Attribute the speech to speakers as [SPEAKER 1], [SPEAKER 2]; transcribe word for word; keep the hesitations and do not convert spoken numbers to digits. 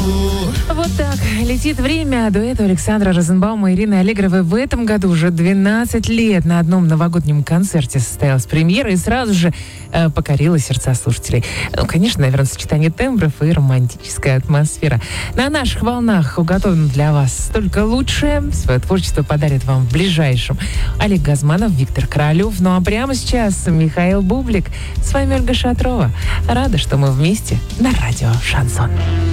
[SPEAKER 1] Вот так летит время. Дуэту Александра Розенбаума и Ирины Аллегровой в этом году уже двенадцать лет. На одном новогоднем концерте состоялась премьера и сразу же э, покорила сердца слушателей. Ну, конечно, наверное, сочетание тембров и романтическая атмосфера. На наших волнах уготовано для вас только лучшее. Свое творчество подарит вам в ближайшем Олег Газманов, Виктор Королев. Ну а прямо сейчас Михаил Бублик. С вами Ольга Шатрова. Рада, что мы вместе на радио «Шансон».